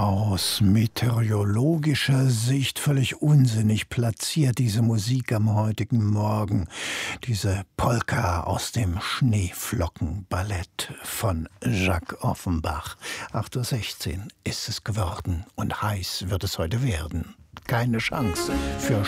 Aus meteorologischer Sicht völlig unsinnig platziert diese Musik am heutigen Morgen. Diese Polka aus dem Schneeflockenballett von Jacques Offenbach. 8:16 Uhr ist es geworden und heiß wird es heute werden. Keine Chance für